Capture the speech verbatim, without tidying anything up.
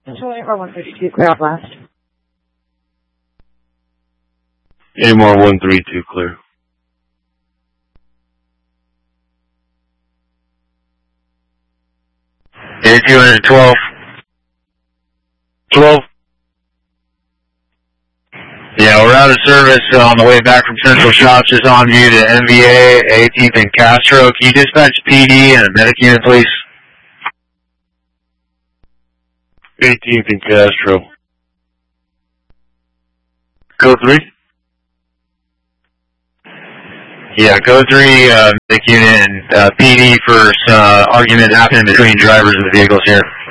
Control or one thirty-two, clear out last. A M R one thirty-two, clear. A two hundred twelve. twelve. Yeah, we're out of service uh, on the way back from Central Shops, just on view to N V A, eighteenth and Castro. Can you dispatch P D and a medic unit, please? eighteenth and Castro. Code three? Yeah, code three, uh, medic unit and uh, P D for uh, argument happening between drivers of the vehicles here.